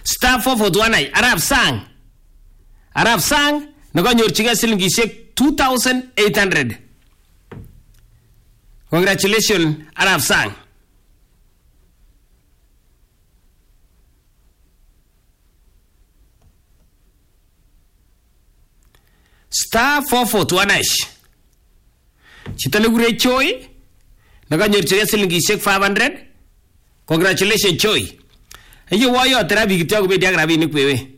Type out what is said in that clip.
Star 441 Arab Sang nakanyorchigei silingishek 2800. Congratulations Arab Sang. Star 441 chito nekure Choi nakanyorchigei silingishek 500. Congratulations Choi. Ayo wayo terapi kityo kobendi ak rabinik wewe.